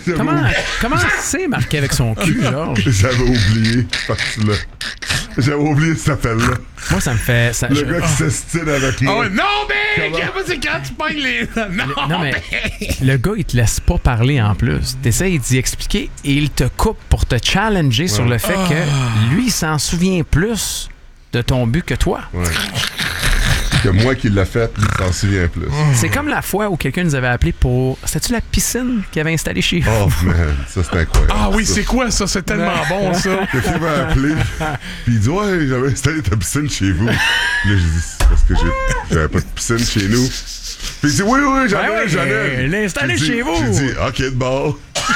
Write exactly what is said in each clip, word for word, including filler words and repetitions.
Comment, comment c'est marqué avec son cul, Georges? J'avais oublié. là. J'avais oublié cet appel-là. Moi, ça me fait... Ça, le je... gars qui oh. s'estime avec moi. Oh, non, mais... Comment... C'est quand tu pognes les... Non, non mais... Le gars, il te laisse pas parler en plus. T'essayes d'y expliquer et il te coupe pour te challenger ouais. sur le fait oh. que lui, il s'en souvient plus de ton but que toi. Ouais. Que moi qui l'ai fait, lui, s'en souvient plus. Oh. C'est comme la fois où quelqu'un nous avait appelé pour... C'était-tu la piscine qu'il avait installée chez vous? Oh, man, ça, c'est incroyable. Ah oui, ça. C'est quoi, ça? C'est tellement bon, ça. Quelqu'un m'a appelé, puis il dit « Ouais, j'avais installé ta piscine chez vous. » Là, j'ai dit « C'est parce que j'ai, j'avais pas de piscine chez nous. » Puis il dit « Oui, oui, j'en ai, ouais, j'en ai. Euh, » l'ai installé dit, chez vous. J'ai dit « OK, de bord. »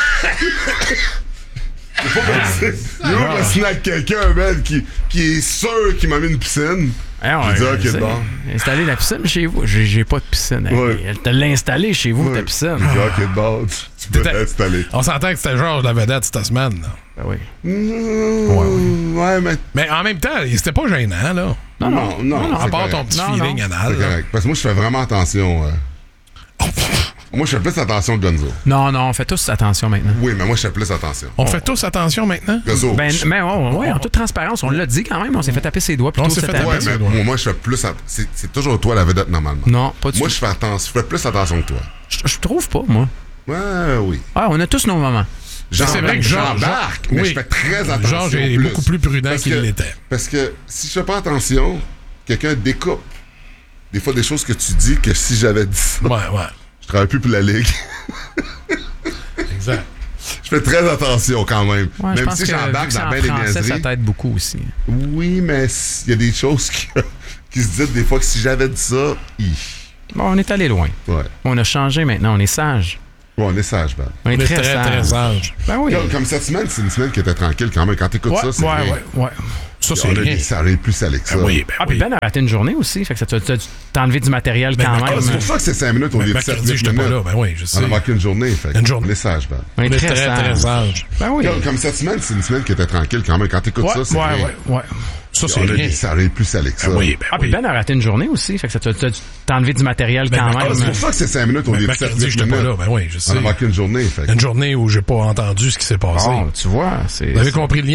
Il faut pas passer à quelqu'un, man, qui, qui est sûr qu'il m'a mis une piscine. Alors, j'ai dit, OK, de bord. Installer la piscine chez vous. J'ai, j'ai pas de piscine. Ouais. Elle te l'a installée chez vous, ouais. ta piscine. J'ai dit, OK, de bord, tu, tu peux l'installer. On s'entend que c'était Georges la vedette cette semaine. Là. Ben oui. Mmh, ouais, oui. ouais, mais... Mais en même temps, c'était pas gênant, là. Non, non, non. non, non à part correct. ton petit non, feeling non. anal. C'est correct. Parce que moi, je fais vraiment attention. Euh... Oh, moi, je fais plus attention que Gonzo. Non, non, on fait tous attention maintenant. Oui, mais moi, je fais plus attention. On oh. fait tous attention maintenant? Gonzo. Ben, mais ouais, ouais, en toute transparence, on l'a dit quand même, on s'est fait taper ses doigts plutôt cette année. Ouais, mais moi, moi, je fais plus... Att... C'est, c'est toujours toi la vedette, normalement. Non, pas du tout. Moi, je fais attention, je fais plus attention que toi. Je, je trouve pas, moi. Ouais, oui. Ah, on a tous nos moments. J'embarque, c'est vrai que Georges, j'embarque, mais oui. je fais très attention. Georges est plus. beaucoup plus prudent parce qu'il que, l'était. Parce que si je fais pas attention, quelqu'un découpe des fois des choses que tu dis que si j'avais dit ça, ouais, ouais. je travaille plus pour la Ligue. Exact. Je fais très attention quand même. Ouais, même si j'embarque dans bien des niaiseries. Ça t'aide beaucoup aussi. Oui, mais il y a des choses qui, qui se disent des fois que si j'avais dit ça, hi. Bon, on est allé loin. Ouais. On a changé maintenant, on est sage. Ouais, on est sage, Ben. On est, on est très, très, sage. très sage. Ben oui. Comme, comme cette semaine, c'est une semaine qui était tranquille quand même. Quand t'écoutes ouais, ça, c'est ouais, rien. ouais, ouais. Ça, c'est rien. Ça arrive plus salé que ça. Ben oui, ben ah, oui. puis Ben a raté une journée aussi. Fait que ça t'a, t'a, t'as enlevé du matériel ben, quand ben, même. C'est pour ça que c'est cinq minutes au lieu de sept minutes. J'étais pas là, ben oui, je sais. On a manqué une journée. Fait une journée. On est sage, Ben. On est, on est très, très, sage. très sage. Ben oui. Comme, comme cette semaine, c'est une semaine qui était tranquille quand même. Quand t'écoutes ouais, ça, c'est ouais, rien. Ouais, ouais, Ça, c'est rien. Ça arrive plus salé que ça. Ben oui, ben ah, puis oui. Ben a raté une journée aussi. Fait que ça t'a, t'as, t'as enlevé du matériel ben, quand ben, même. Ah, c'est pour ça que c'est cinq minutes au lieu de sept minutes. J'étais pas là, ben oui, je sais. On a manqué une journée. Fait. Une journée où j'ai pas entendu ce qui s'est passé. Oh, tu vois, c'est... Vous avez compris le lien?